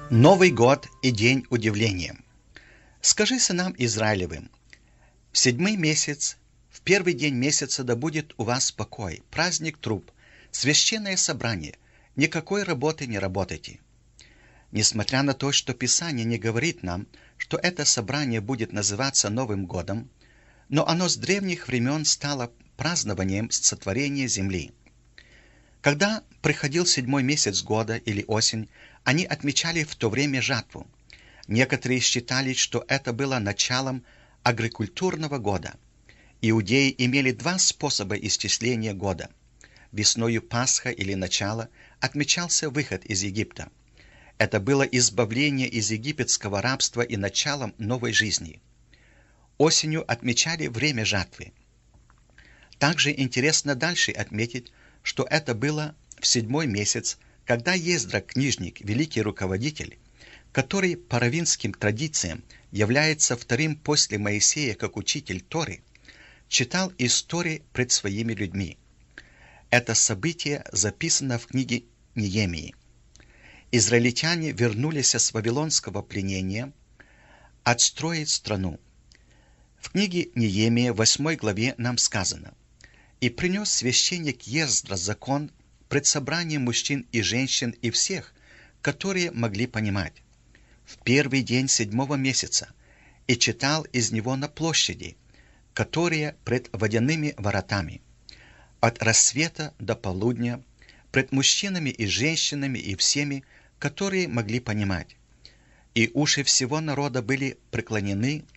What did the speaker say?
Новый год и день удивления. Скажи сынам Израилевым: в седьмой месяц, в первый день месяца да будет у вас покой, праздник труб, священное собрание, никакой работы не работайте. Несмотря на то, что Писание не говорит нам, что это собрание будет называться Новым годом, но оно с древних времен стало празднованием сотворения земли. Когда приходил седьмой месяц года или осень, они отмечали в то время жатву. Некоторые считали, что это было началом агрокультурного года. Иудеи имели два способа исчисления года. Весною Пасха или начало отмечался выход из Египта. Это было избавление из египетского рабства и началом новой жизни. Осенью отмечали время жатвы. Также интересно дальше отметить, что это было в седьмой месяц, когда Ездра, книжник, великий руководитель, который по раввинским традициям является вторым после Моисея как учитель Торы, читал истории пред своими людьми. Это событие записано в книге Неемии. Израильтяне вернулись с вавилонского пленения отстроить страну. В книге Неемия, 8 главе, нам сказано: «И принес священник Ездра закон пред собранием мужчин и женщин и всех, которые могли понимать, в первый день седьмого месяца, и читал из него на площади, которые пред водяными воротами, от рассвета до полудня, пред мужчинами и женщинами и всеми, которые могли понимать. И уши всего народа были преклонены